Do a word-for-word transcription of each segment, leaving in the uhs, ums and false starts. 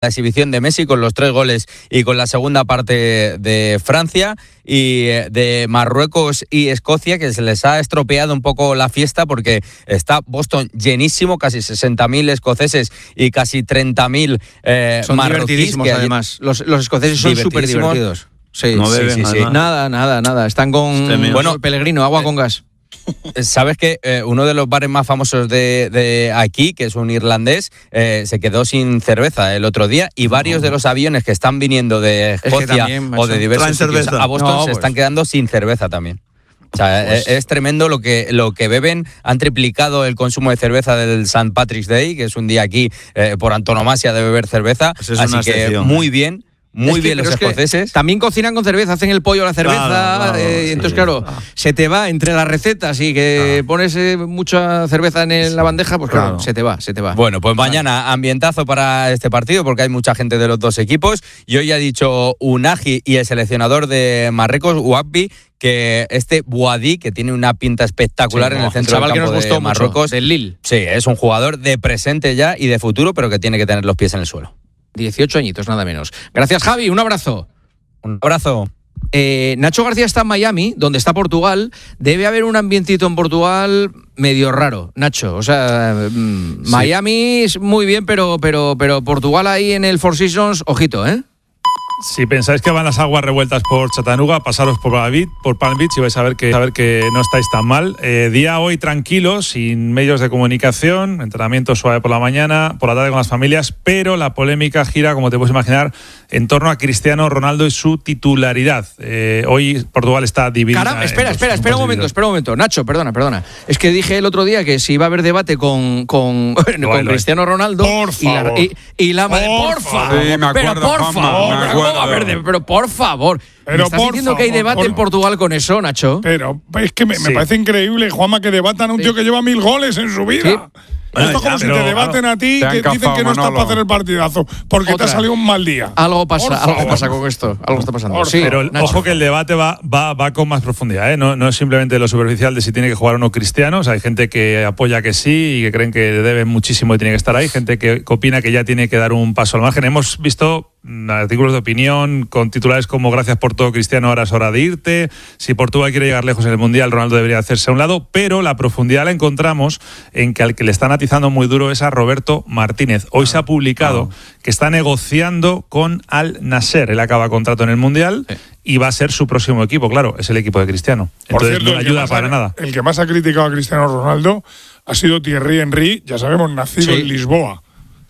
la exhibición de Messi con los tres goles y con la segunda parte de Francia, y de Marruecos y Escocia, que se les ha estropeado un poco la fiesta porque está Boston llenísimo, casi sesenta mil escoceses y casi treinta mil eh, son marroquíes. Divertidísimos, que además. Los, los escoceses son súper divertidos. Sí, no beben, sí, sí, sí. Nada, nada, nada. Están con bueno, Pellegrino, agua con gas. Sabes que eh, uno de los bares más famosos de, de aquí, que es un irlandés, eh, se quedó sin cerveza el otro día, y varios de los aviones que están viniendo de Escocia también, o de diversos sitios a Boston no, pues. se están quedando sin cerveza también. O sea, pues. es, es tremendo lo que lo que beben. Han triplicado el consumo de cerveza del Saint Patrick's Day, que es un día aquí eh, por antonomasia de beber cerveza. Pues así que excepción. muy bien. Muy es que, bien los escoceses. También cocinan con cerveza, hacen el pollo a la cerveza. Claro, claro, eh, sí. Entonces, claro, se te va entre las recetas y que ah. pones eh, mucha cerveza en el, la bandeja, pues claro, claro, se te va, se te va. Bueno, pues mañana ambientazo para este partido porque hay mucha gente de los dos equipos. Y hoy ha dicho Unagi y el seleccionador de Marruecos, Ouabi, que este Bouadi, que tiene una pinta espectacular sí, en el centro del campo que nos gustó de Marruecos, mucho, del Lille. Sí, es un jugador de presente ya y de futuro, pero que tiene que tener los pies en el suelo. dieciocho añitos, nada menos. Gracias, Javi, un abrazo. Un abrazo. Eh, Nacho García está en Miami, donde está Portugal. Debe haber un ambientito en Portugal medio raro, Nacho. O sea, mmm, sí. Miami es muy bien, pero, pero, pero Portugal ahí en el Four Seasons, ojito, ¿eh? Si pensáis que van las aguas revueltas por Chattanooga, pasaros por Palm Beach, por Palm Beach y vais a ver que, a ver que no estáis tan mal. Eh, día hoy tranquilo, sin medios de comunicación, entrenamiento suave por la mañana, por la tarde con las familias, pero la polémica gira, como te puedes imaginar, en torno a Cristiano Ronaldo y su titularidad. Eh, hoy Portugal está dividida. Caramba, espera, espera, espera un momento, espera un momento. Nacho, perdona, perdona. Es que dije el otro día que si iba a haber debate con, con, no, con Cristiano Ronaldo por favor. y la, y, y la por, por favor. Sí, me acuerdo, pero por Juanma, favor, me acuerdo. A ver, pero por favor, pero ¿me estás por diciendo favor, que hay debate por... en Portugal con eso, Nacho? Pero es que me, sí. me parece increíble, Juanma, que debatan a un sí. tío que lleva mil goles en su vida. Sí. Bueno, Esto es como ya, si te debaten claro, a ti que dicen que no estás para hacer el partidazo porque Otra. te ha salido un mal día. Algo pasa, algo pasa con esto, algo está pasando. Por sí, pero Nacho. Ojo que el debate va, va, va con más profundidad, ¿eh? no, no es simplemente lo superficial de si tiene que jugar o no Cristiano. O sea, hay gente que apoya que sí y que creen que debe muchísimo y tiene que estar ahí. Gente que opina que ya tiene que dar un paso al margen. Hemos visto artículos de opinión con titulares como gracias por todo Cristiano, ahora es hora de irte, si Portugal quiere llegar lejos en el Mundial, Ronaldo debería hacerse a un lado, pero la profundidad la encontramos en que al que le están atizando muy duro es a Roberto Martínez. Hoy ah, se ha publicado ah. que está negociando con Al Nasser, él acaba contrato en el Mundial sí. y va a ser su próximo equipo, claro, es el equipo de Cristiano. Entonces cierto, no ayuda para ha, nada. El que más ha criticado a Cristiano Ronaldo ha sido Thierry Henry, ya sabemos, nacido sí. en Lisboa.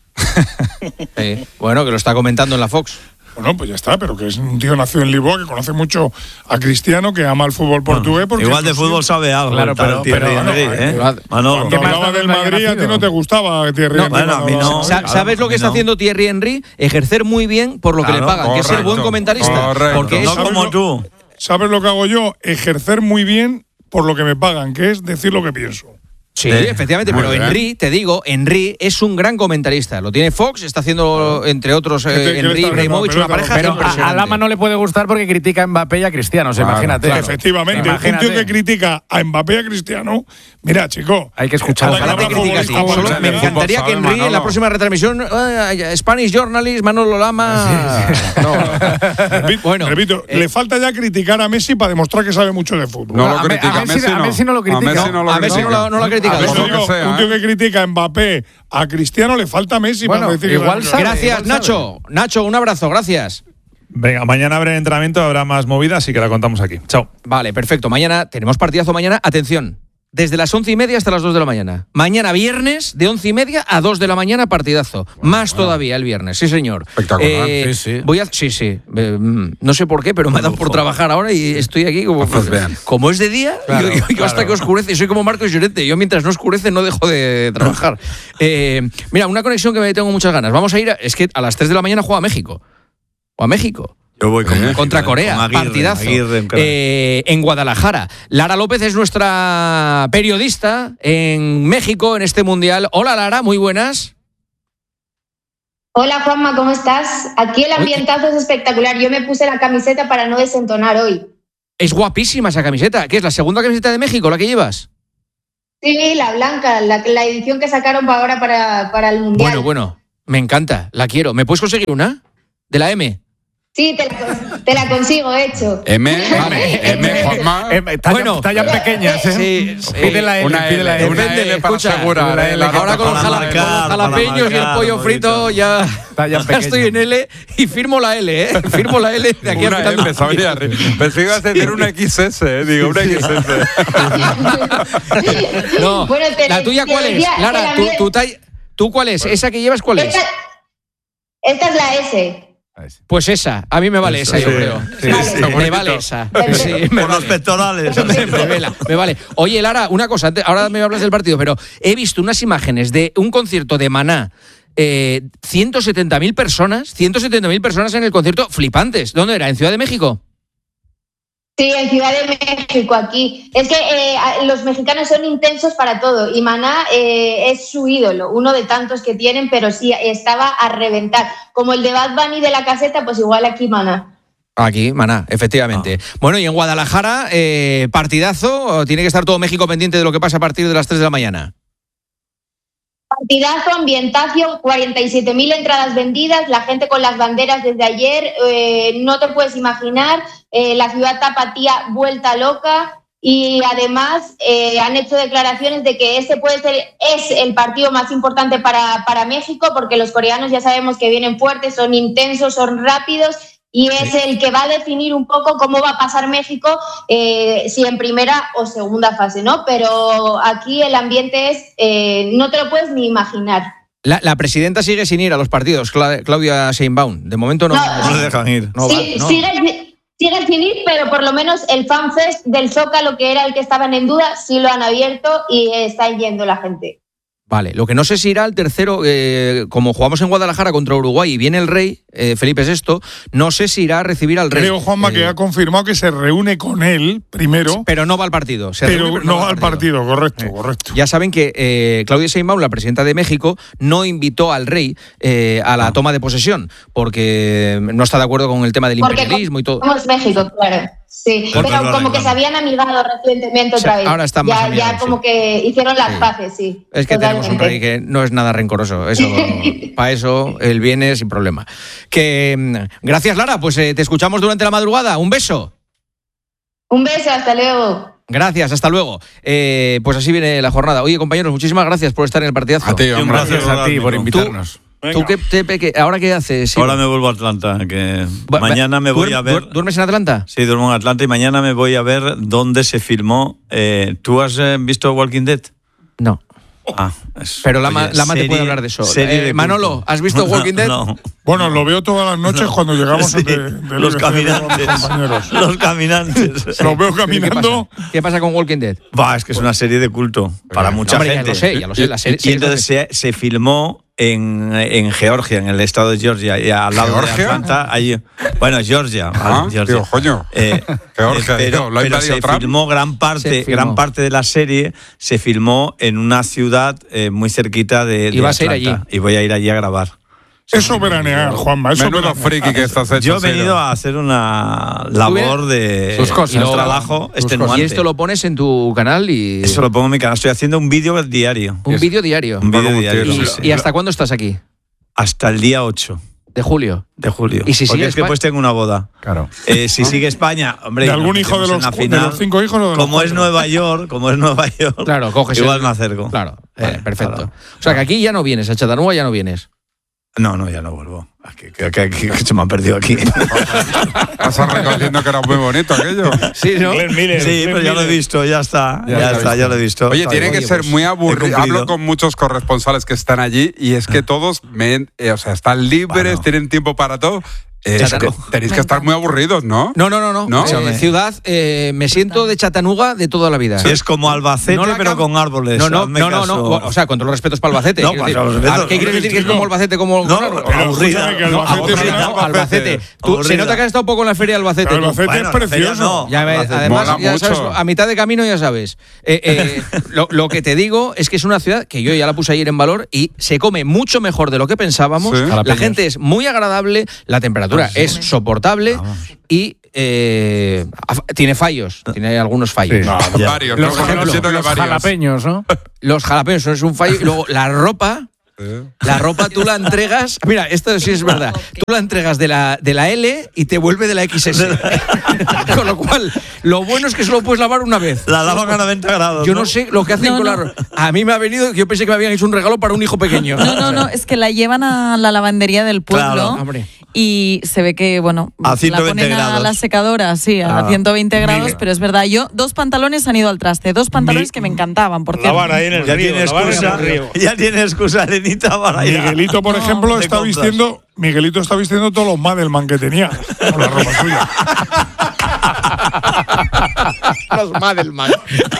eh, bueno, que lo está comentando en la Fox. Bueno, pues ya está, pero que es un tío nacido en Lisboa que conoce mucho a Cristiano, que ama el fútbol portugués. Porque igual de fútbol sabe algo. Claro, pero, pero, pero Henry, no, ¿eh? Igual, Cuando hablaba del Madrid, a ti no te gustaba Thierry no, Henry. Bueno, a mí no. ¿Sabes claro, lo que está no. haciendo Thierry Henry? Ejercer muy bien por lo que claro, le pagan, correcto, que es el buen comentarista. Correcto. Porque no es como lo, tú. ¿Sabes lo que hago yo? Ejercer muy bien por lo que me pagan, que es decir lo que pienso. Sí, eh, efectivamente, pero bien. Henry, te digo, Henry es un gran comentarista. Lo tiene Fox, está haciendo, entre otros, eh, Henry y Ibrahimovic, una pareja pero a, a Lama no le puede gustar porque critica a Mbappé y a Cristiano, claro, imagínate. Claro. Efectivamente, imagínate. Un tío que critica a Mbappé y a Cristiano, mira, chico. Hay que escuchar. Ojalá te critica así. Solo me encantaría que Henry en la próxima retransmisión, uh, Spanish Journalist, Manolo Lama… Sí, sí. No. Repito, bueno, repito eh, le falta ya criticar a Messi para demostrar que sabe mucho de fútbol. No, no lo critica, a Messi, a Messi no lo critica. A Messi no lo ha criticado. Un tío que critica a Mbappé, a Cristiano, le falta a Messi bueno, para decir igual que sabe, Gracias, igual Nacho. Sabe. Nacho, un abrazo, gracias. Venga, mañana habrá entrenamiento, habrá más movidas, así que la contamos aquí. Chao. Vale, perfecto. Mañana tenemos partidazo mañana. Atención. Desde las once y media hasta las dos de la mañana. Mañana viernes, de once y media a dos de la mañana, partidazo. Bueno, Más bueno. todavía el viernes, sí señor. Espectacular. Eh, sí, sí. Voy a, sí, sí. Eh, no sé por qué, pero me ha dado por trabajar ahora y estoy aquí como, pues como es de día, claro, yo, yo, yo claro. hasta que oscurece. Soy como Marcos Llorente. Yo mientras no oscurece no dejo de trabajar. eh, mira, una conexión que me tengo muchas ganas. Vamos a ir, a, es que a las tres de la mañana juega México. O a México. Yo voy con eh, contra Corea, con Aguirre, partidazo Aguirre, eh, en Guadalajara. Lara López es nuestra periodista en México en este mundial. Hola Lara, muy buenas. Hola Juanma, ¿cómo estás? Aquí el ambientazo es espectacular. Yo me puse la camiseta para no desentonar hoy. Es guapísima esa camiseta. ¿Qué es la segunda camiseta de México, la que llevas? Sí, la blanca, la, la edición que sacaron para ahora para, para el mundial. Bueno, bueno. Me encanta, la quiero. ¿Me puedes conseguir una? ¿De la M? Sí, te la, te la consigo, hecho. M, M, M, Juanma. Talla, bueno, tallas pequeñas, ¿eh? Sí, sí. Pide la L, una pide la L. Depende, L para escucha, segura, la L, ahora con los, jala, marcar, con los jalapeños y el pollo frito ya, ya estoy en L y firmo la L, ¿eh? Firmo la L de aquí una a M, sabía. Pensé que ibas a decir una X S, ¿eh? Digo, una X S. No, bueno, te, ¿la tuya cuál es? Lara, ¿tú, tú, ¿tú cuál es? ¿Esa que llevas cuál es? Esta, esta es la S. Pues esa, a mí me vale esa, sí, yo creo. Sí, vale. sí, me vale esa. Sí, me Por vale. los pectorales. me, vela, me vale. Oye, Lara, una cosa, ahora me hablas del partido, pero he visto unas imágenes de un concierto de Maná. Eh, ciento setenta mil personas, ciento setenta mil personas en el concierto, flipantes. ¿Dónde era? ¿En Ciudad de México? Sí, en Ciudad de México, aquí. Es que eh, los mexicanos son intensos para todo y Maná eh, es su ídolo, uno de tantos que tienen, pero sí, estaba a reventar. Como el de Bad Bunny de La Caseta, pues igual aquí Maná. Aquí, Maná, efectivamente. Ah. Bueno, y en Guadalajara, eh, partidazo, tiene que estar todo México pendiente de lo que pasa a partir de las tres de la mañana. Partidazo, ambientación, cuarenta y siete mil entradas vendidas, la gente con las banderas desde ayer, eh, no te puedes imaginar, eh, la ciudad tapatía vuelta loca y además eh, han hecho declaraciones de que este puede ser, es el partido más importante para, para México porque los coreanos ya sabemos que vienen fuertes, son intensos, son rápidos y es el que va a definir un poco cómo va a pasar México, eh, si en primera o segunda fase, ¿no? Pero aquí el ambiente es, eh, no te lo puedes ni imaginar. La, la presidenta sigue sin ir a los partidos, Claudia Sheinbaum. De momento no, no, no le dejan ir. No, sí, no. Sigue, sigue sin ir, pero por lo menos el FanFest del Zócalo, que era el que estaban en duda, sí lo han abierto y está yendo la gente. Vale, lo que no sé si irá al tercero, eh, como jugamos en Guadalajara contra Uruguay y viene el rey, eh, Felipe sexto, no sé si irá a recibir al rey. Creo, Juanma, eh, que ha confirmado que se reúne con él primero. Pero no va al partido. Se pero, reúne, pero no, no va al partido, partido correcto, eh, correcto. Ya saben que eh, Claudia Sheinbaum, la presidenta de México, no invitó al rey eh, a la toma de posesión, porque no está de acuerdo con el tema del porque imperialismo y todo. Somos México, claro. Sí, porque pero como que se habían amigado recientemente otra o sea, vez. Ahora están más ya, amigados, ya como sí. que hicieron las sí. paces, sí. Es que totalmente. Tenemos un rey que no es nada rencoroso. Eso, para eso él viene sin problema. Que gracias, Lara. Pues eh, te escuchamos durante la madrugada. Un beso. Un beso, hasta luego. Gracias, hasta luego. Eh, pues así viene la jornada. Oye, compañeros, muchísimas gracias por estar en el partidazo. A ti, hombre, gracias a ti por invitarnos. ¿Tú, ¿tú qué, te, qué, ahora qué haces? Sí. Ahora me vuelvo a Atlanta. Que Va, mañana me voy a ver. ¿Duermes en Atlanta? Sí, duermo en Atlanta y mañana me voy a ver dónde se filmó. Eh, ¿Tú has eh, visto Walking Dead? No. Ah, es, pero Lama, Lama te puede hablar de eso. Eh, Manolo, ¿has visto Walking Dead? No, no. Bueno, lo veo todas las noches no. cuando llegamos sí, de, de los caminantes. Compañeros. Los caminantes. Los veo caminando. ¿Qué pasa? ¿Qué pasa con Walking Dead? Bah, es que es una serie de culto para mucha Hombre, gente. Ya lo sé, ya lo sé. La serie, y, y entonces se, se filmó en, en Georgia, en el estado de Georgia, y al lado ¿Georgia? de Atlanta. Allí, bueno, Georgia. Ah, Georgia. Tío, coño. Eh, Georgia, eh, pero, tío, ¿lo ha pero se Trump? filmó gran parte, filmó. gran parte de la serie se filmó en una ciudad eh, muy cerquita de, de ¿Y vas Atlanta. A ir allí? Y voy a ir allí a grabar. Eso veranear, Juanma. Eso Menudo friki que estás hecho. Yo he venido a hacer una labor de sus cosas, un trabajo sus extenuante. Y esto lo pones en tu canal y eso lo pongo en mi canal. Estoy haciendo un vídeo diario. Un vídeo diario. Un vídeo diario. ¿Y, sí, sí. ¿Y hasta cuándo estás aquí? Hasta el día ocho. De julio. De julio. Y si Porque sigue es que Espa- pues tengo una boda. Claro. Eh, si sigue España, hombre. ¿De algún hijo de los, de los cinco hijos o de los Como es cuatro? Nueva York, como es Nueva York. Claro, coges Igual el- me acerco. Claro, eh, Vale, perfecto. claro. O sea que aquí ya no vienes, a Chattanooga ya no vienes. No, no, ya no vuelvo. Que, que, que, que- que se me han perdido aquí. Estás reconociendo que era muy bonito aquello. Sí, ¿no? Glenn Miller, Sí, Glenn pero ya lo he Miller. visto, ya está. Ya Ya, lo he está, visto. ya lo he visto. Oye, tiene que Oye, ser pues, muy he aburrido. cumplido. Hablo con muchos corresponsales que están allí y es que todos me, eh, o sea, están libres, Bueno. tienen tiempo para todo. Eh, Es te- tenéis que estar muy aburridos, ¿no? No, no, no, no. ¿No? Eh, ciudad, eh, me siento de Chattanooga de toda la vida. Es como Albacete, No la pero cam- con árboles. No, no, hazme no, no, caso. no. O sea, con todos los respetos para Albacete. No, quiero con decir, todos los respetos. ¿qué quieres decir que es como Albacete? Como No, con- pero aburrida. escúchame, que No, Albacete aburrida. es una- No, Albacete. Tú, se Aburrida. nota que has estado un poco en la feria de Albacete. Pero tú. Albacete Bueno, es la feria precioso. no. Ya ves, Albacete. además, Mola ya sabes, mucho. a mitad de camino ya sabes. Eh, eh, lo, lo que te digo es que es una ciudad que yo ya la puse ayer en valor y se come mucho mejor de lo que pensábamos. Sí. La Jalapeños. gente es muy agradable, la temperatura es soportable y eh, af- tiene fallos, tiene algunos fallos. Sí. Ya. Varios. Los, ¿no? los- Siento que los varios. jalapeños, ¿no? Los jalapeños son es un fallo y luego la ropa La ropa tú la entregas, mira, esto sí es verdad, tú la entregas de la, de la L y te vuelve de la equis ese. Con lo cual, lo bueno es que solo puedes lavar una vez. La lavan a noventa grados. Yo no, no sé lo que hacen no, con no. la ropa. A mí me ha venido, yo pensé que me habían hecho un regalo para un hijo pequeño. No, no, no, es que la llevan a la lavandería del pueblo. Claro, y se ve que, bueno, a ciento veinte la ponen grados. A la secadora, sí, a ah, ciento veinte grados, mira. Pero es verdad, yo, dos pantalones han ido al traste, dos pantalones Mi, que me encantaban, por cierto. Ahí en el ya, río, tiene excusa, ya tiene excusa, Arenita, para allá. Miguelito, por no, ejemplo, está compras. vistiendo Miguelito está vistiendo todos los Madelman que tenía con la ropa suya. Los Madelman.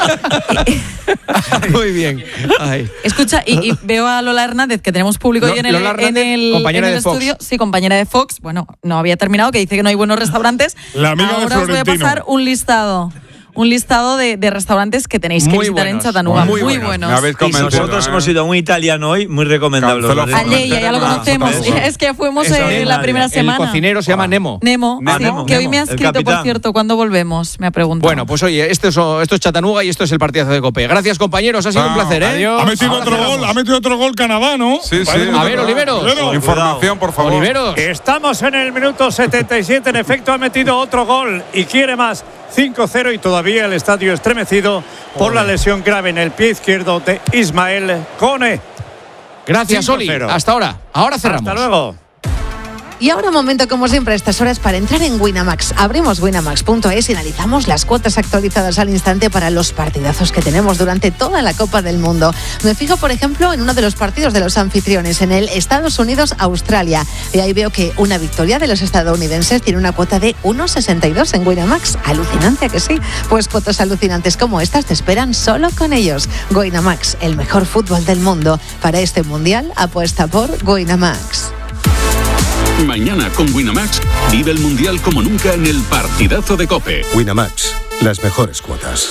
Muy bien. Ay. Escucha, y, y veo a Lola Hernández, que tenemos público no, hoy en el, en el, compañera en el de estudio. Fox. Sí, compañera de Fox. Bueno, no había terminado, que dice que no hay buenos restaurantes. La amiga Ahora de Florentino. os voy a pasar un listado. Un listado de, de restaurantes que tenéis que muy visitar buenos, en Chattanooga. Muy, muy buenos. buenos. Y nosotros ¿eh? hemos ido a un italiano hoy, muy recomendable. Alleia, ya lo conocemos. Ah, es que fuimos eh, la primera semana. El cocinero se llama Nemo. Nemo, ah, sí, Nemo que Nemo. Hoy me ha escrito, por cierto, ¿cuándo volvemos? Me ha preguntado. Bueno, pues oye, esto es, esto es Chattanooga y esto es el partidazo de COPE. Gracias, compañeros, ha sido ah, un placer, ¿eh? Adiós. Ha metido Ahora otro cerramos. gol, ha metido otro gol Canadá, ¿no? Sí, sí. A ver, Oliveros. Oliveros. Información, por favor. Oliveros. Estamos en el minuto setenta y siete, en efecto ha metido otro gol y quiere más. cinco cero y todavía el estadio estremecido por la lesión grave en el pie izquierdo de Ismael Kone. Gracias, Oli. Hasta ahora. Ahora cerramos. Hasta luego. Y ahora un momento, como siempre, a estas horas para entrar en Winamax. Abrimos winamax punto es y analizamos las cuotas actualizadas al instante para los partidazos que tenemos durante toda la Copa del Mundo. Me fijo, por ejemplo, en uno de los partidos de los anfitriones, en el Estados Unidos-Australia. Y ahí veo que una victoria de los estadounidenses tiene una cuota de uno sesenta y dos en Winamax. Alucinante, que sí. Pues cuotas alucinantes como estas te esperan solo con ellos. Winamax, el mejor fútbol del mundo. Para este Mundial, apuesta por Winamax. Mañana con Winamax vive el Mundial como nunca en el partidazo de COPE. Winamax, las mejores cuotas.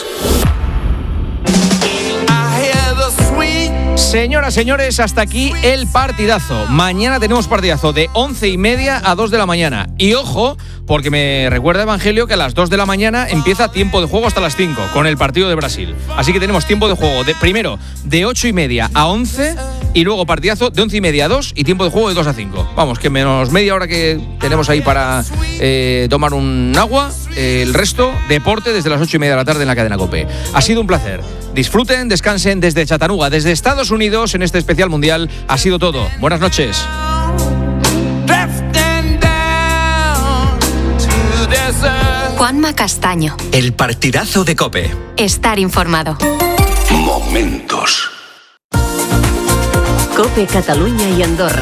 Señoras, señores, hasta aquí el partidazo. Mañana tenemos partidazo de once y media a dos de la mañana. Y ojo, porque me recuerda Evangelio que a las dos de la mañana empieza tiempo de juego hasta las cinco, con el partido de Brasil. Así que tenemos tiempo de juego de primero de ocho y media a once y luego partidazo de once y media a dos y tiempo de juego de dos a cinco. Vamos, que menos media hora que tenemos ahí para eh, tomar un agua. Eh, el resto, deporte desde las ocho y media de la tarde en la cadena COPE. Ha sido un placer. Disfruten, descansen desde Chattanooga, desde Estados Unidos en este especial mundial. Ha sido todo. Buenas noches. Juanma Castaño. El partidazo de COPE. Estar informado. Momentos. COPE Catalunya i Andorra.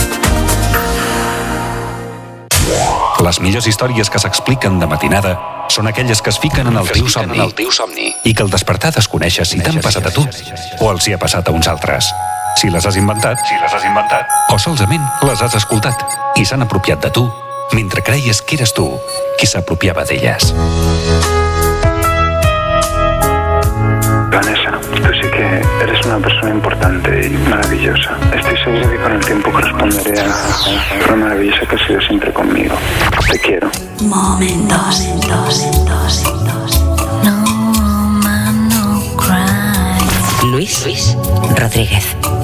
Les millors històries que s'expliquen de matinada són aquelles que es fiquen en el teu somni, el teu somni i que al despertar desconeixes si t'han passat a tu o els hi ha passat a uns altres. Si les has inventat, si les has inventat, o solament les has escoltat i s'han apropiat de tu mentre creies que eres tu qui s'apropiava d'elles. Vanessa, tú sí que eres una persona importante y maravillosa. Estoy seguro que con el tiempo corresponderé a lo maravillosa que has sido siempre conmigo. Te quiero. Momentos, momentos, momentos, momentos. No woman, no cry. Luis, Luis Rodríguez.